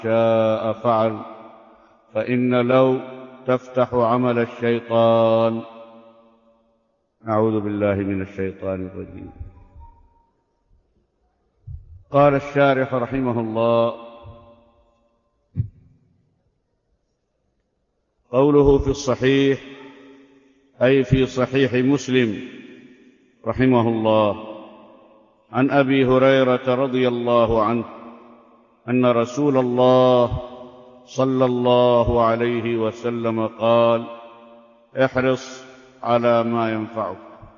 شاء فعل، فإن لو تفتح عمل الشيطان. أعوذ بالله من الشيطان الرجيم. قال الشارح رحمه الله: قوله في الصحيح أي في صحيح مسلم رحمه الله، عن أبي هريرة رضي الله عنه أن رسول الله صلى الله عليه وسلم قال: احرص على ما ينفعك.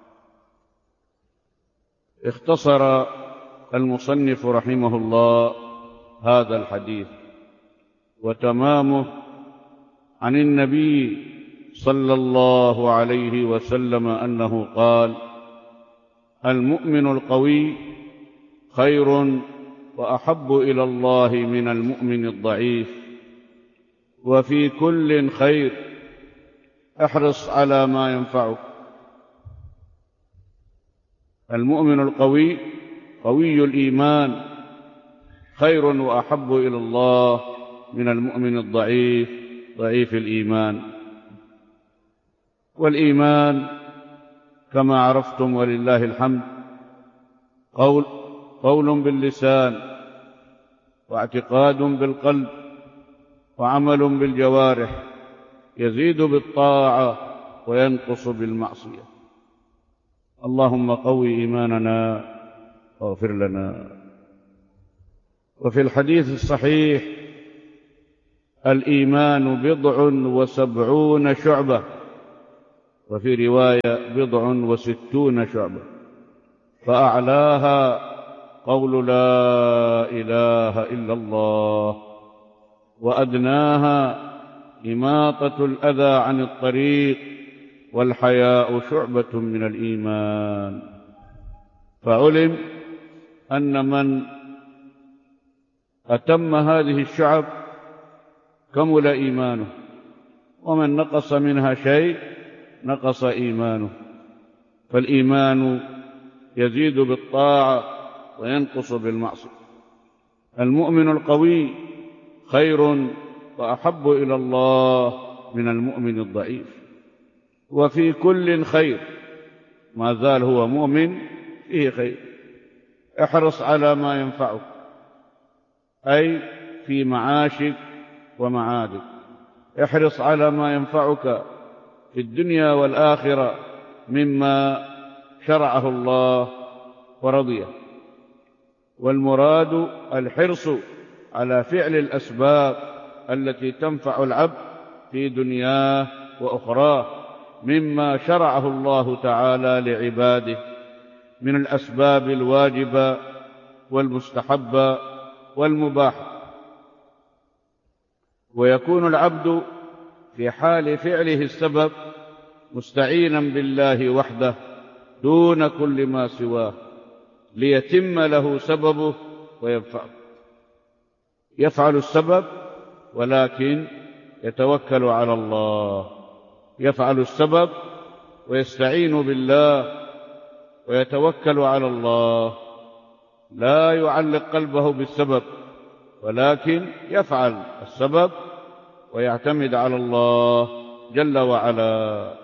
اختصر المصنف رحمه الله هذا الحديث، وتمامه عن النبي صلى الله عليه وسلم أنه قال: المؤمن القوي خير وأحب إلى الله من المؤمن الضعيف، وفي كل خير، احرص على ما ينفعك. المؤمن القوي قوي الإيمان خير وأحب إلى الله من المؤمن الضعيف ضعيف الإيمان. والإيمان كما عرفتم ولله الحمد قول باللسان، واعتقاد بالقلب، وعمل بالجوارح، يزيد بالطاعة وينقص بالمعصية. اللهم قوي إيماننا واغفر لنا. وفي الحديث الصحيح: الإيمان 70 شعبة، وفي رواية 60 شعبة، فأعلاها قول لا إله إلا الله، وأدناها إماطة الأذى عن الطريق، والحياء شعبة من الإيمان. فعلم أن من أتم هذه الشعب كمل إيمانه، ومن نقص منها شيء نقص إيمانه. فالإيمان يزيد بالطاعة وينقص بالمعصية. المؤمن القوي خير وأحب إلى الله من المؤمن الضعيف، وفي كل خير، ما زال هو مؤمن فيه خير. احرص على ما ينفعك، أي في معاشك ومعادك. احرص على ما ينفعك في الدنيا والآخرة مما شرعه الله ورضيه. والمراد الحرص على فعل الأسباب التي تنفع العبد في دنياه وأخراه مما شرعه الله تعالى لعباده من الأسباب الواجبة والمستحبة والمباحة. ويكون العبد في حال فعله السبب مستعينا بالله وحده دون كل ما سواه، ليتم له سببه وينفعه. يفعل السبب ولكن يتوكل على الله، يفعل السبب ويستعين بالله ويتوكل على الله، لا يعلق قلبه بالسبب، ولكن يفعل السبب ويعتمد على الله جل وعلا.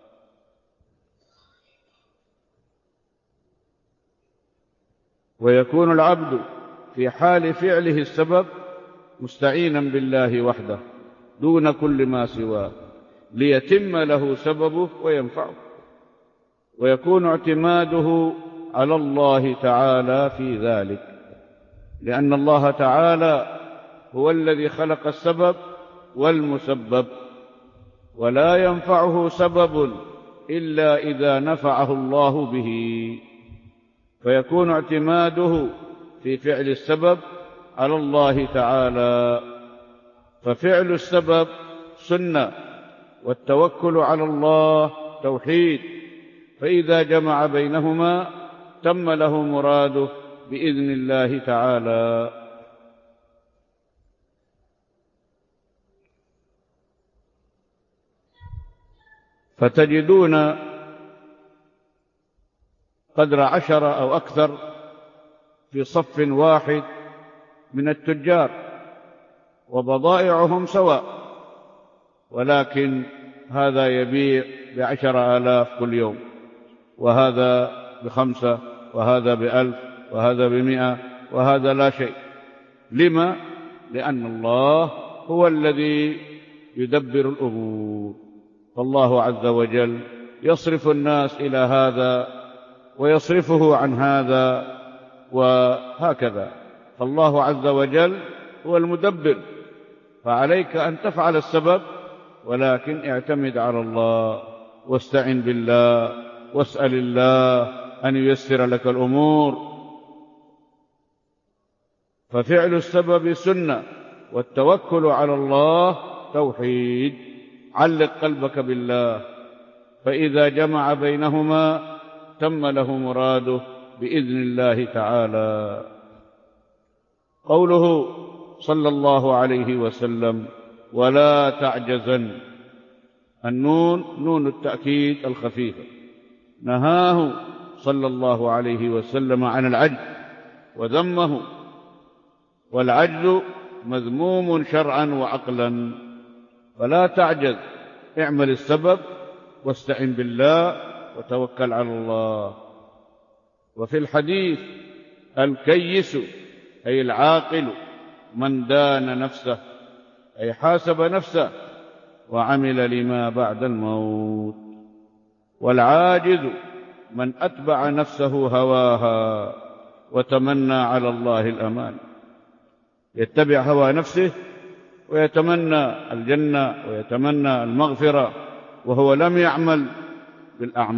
ويكون العبد في حال فعله السبب مستعينا بالله وحده دون كل ما سواه، ليتم له سببه وينفعه. ويكون اعتماده على الله تعالى في ذلك، لأن الله تعالى هو الذي خلق السبب والمسبب، ولا ينفعه سبب إلا إذا نفعه الله به. فيكون اعتماده في فعل السبب على الله تعالى. ففعل السبب سنة، والتوكل على الله توحيد، فإذا جمع بينهما تم له مراده بإذن الله تعالى. فتجدون قدر 10 أو أكثر في صف واحد من التجار، وبضائعهم سواء، ولكن هذا يبيع ب10,000 كل يوم، وهذا ب5، وهذا ب1,000، وهذا ب100، وهذا لا شيء. لما؟ لأن الله هو الذي يدبر الأمور، فالله عز وجل يصرف الناس إلى هذا ويصرفه عن هذا، وهكذا. فالله عز وجل هو المدبر، فعليك أن تفعل السبب، ولكن اعتمد على الله واستعن بالله واسأل الله أن ييسر لك الأمور. ففعل السبب سنة، والتوكل على الله توحيد. علق قلبك بالله، فإذا جمع بينهما تم له مراده بإذن الله تعالى. قوله صلى الله عليه وسلم: ولا تعجزن، النون نون التأكيد الخفيفة، نهاه صلى الله عليه وسلم عن العجز وذمه، والعجز مذموم شرعا وعقلا، فلا تعجز، اعمل السبب واستعن بالله وتوكل على الله. وفي الحديث: الكيس أي العاقل من دان نفسه، أي حاسب نفسه وعمل لما بعد الموت. والعاجز من أتبع نفسه هواها وتمنى على الله الأمان، يتبع هوى نفسه ويتمنى الجنة ويتمنى المغفرة، وهو لم يعمل بالأعمال